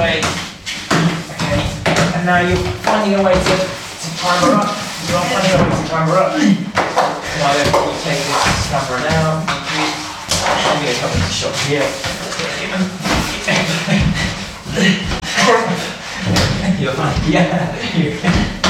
way. Okay, and now you're finding a way to climb her up. You are finding a way to climb her up. Why don't you take this camera down? I'm going to come into shot here. You're fine. Yeah.